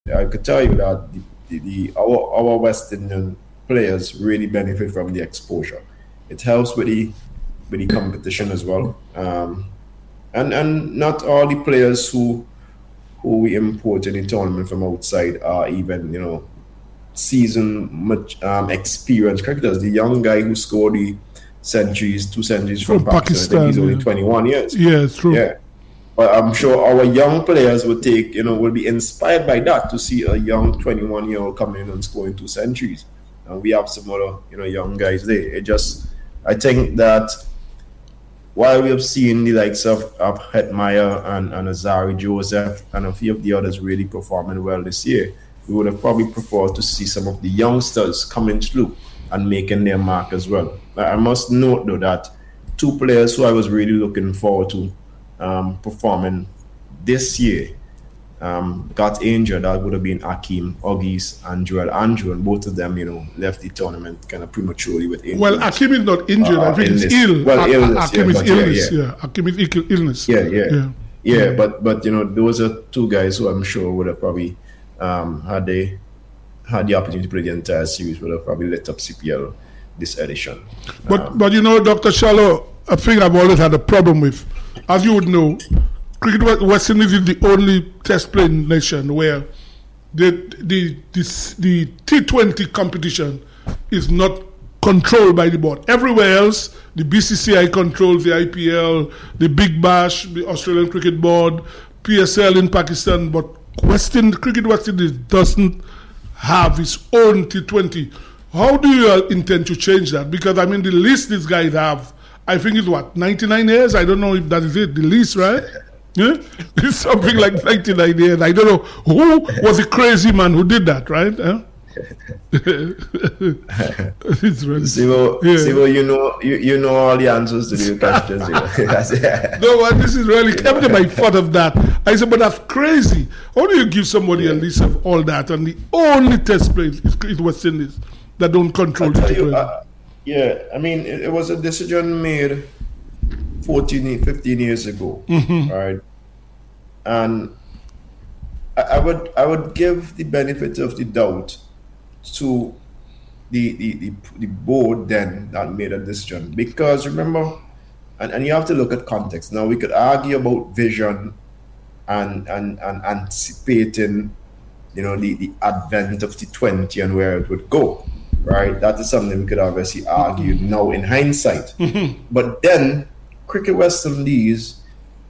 I could tell you that our West Indian players really benefit from the exposure. It helps with the competition as well. And not all the players who we import in the tournament from outside are even seasoned much experienced cricketers. The young guy who scored the centuries, 2 centuries from Pakistan, I think he's only 21 years. Yeah, it's true. Yeah. But I'm sure our young players will be inspired by that to see a young 21-year-old coming in and scoring 2 centuries. And we have some other, young guys there. I think that while we have seen the likes of Hetmeyer and Azari Joseph and a few of the others really performing well this year, we would have probably preferred to see some of the youngsters coming through and making their mark as well. But I must note, though, that 2 players who I was really looking forward to performing this year got injured. That would have been Akeem Oggies and Joel Andrew, and both of them, left the tournament kind of prematurely with injuries. Well, Akeem is not injured. I think he's ill. Well, illness. Akeem is illness. Yeah. Akeem is illness. Yeah. But those are 2 guys who I'm sure would have probably had the opportunity to play the entire series, would have probably lit up CPL this edition. But Dr. Shallow, a thing I've always had a problem with, as you would know, Cricket West Indies is the only test playing nation where the T20 competition is not controlled by the board. Everywhere else, the BCCI controls the IPL, the Big Bash, the Australian Cricket Board, PSL in Pakistan, but Cricket West Indies doesn't have its own T20. How do you intend to change that? Because, the list these guys have, I think it's 99 years? I don't know if that is it, the least, right? Yeah? It's something like 99 years. I don't know who was the crazy man who did that, right? It's really, Sivo, you know all the answers to the questions. No, this is really every time I thought of that, I said, but that's crazy. How do you give somebody a list of all that, and the only test place is West Indies that don't control it? It was a decision made 15 years ago, right? And I would give the benefit of the doubt to the board then that made a decision, because remember, and you have to look at context. Now we could argue about vision and anticipating, the advent of T20 and where it would go. Right, that is something we could obviously argue now in hindsight. But then, Cricket West Indies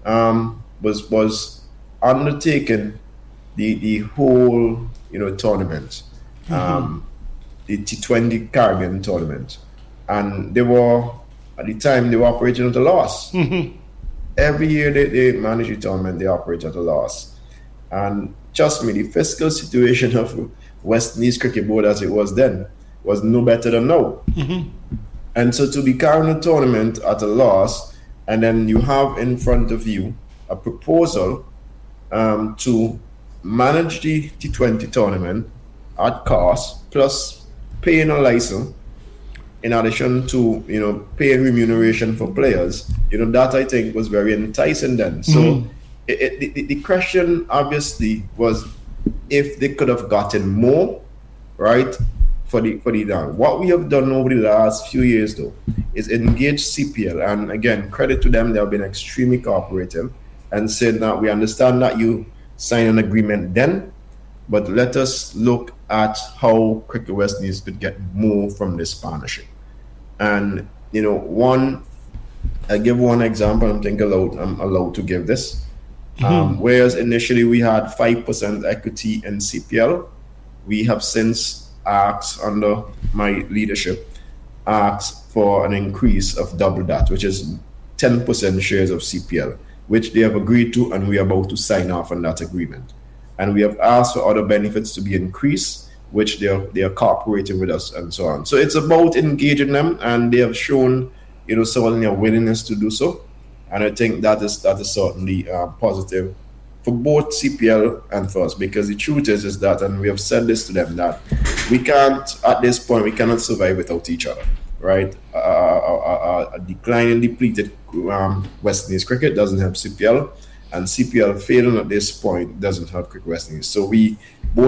was undertaking the whole tournament, the T20 Caribbean tournament, and they were at the time operating at a loss. Every year they manage the tournament, they operate at a loss, and trust me, the fiscal situation of West Indies Cricket Board as it was then was no better than now. And so to be carrying a tournament at a loss, and then you have in front of you a proposal to manage the T20 tournament at cost, plus paying a license, in addition to paying remuneration for players, that I think was very enticing then. So the question obviously was if they could have gotten more, right? For the down. What we have done over the last few years, though, is engage CPL, and again, credit to them, they have been extremely cooperative and said that we understand that you signed an agreement then, but let us look at how Cricket West Indies could get more from this partnership. And I give one example. I'm allowed to give this. Whereas initially we had 5% equity in CPL, we have since asked, under my leadership, for an increase of double that, which is 10% shares of CPL, which they have agreed to, and we are about to sign off on that agreement. And we have asked for other benefits to be increased, which they are cooperating with us, and so on. So it's about engaging them, and they have shown, certainly a willingness to do so. And I think that is certainly positive for both CPL and for us, because the truth is that, and we have said this to them, that we can't, at this point, we cannot survive without each other, right? A declining, depleted West Indies cricket doesn't help CPL, and CPL failing at this point doesn't help Cricket West Indies. So we both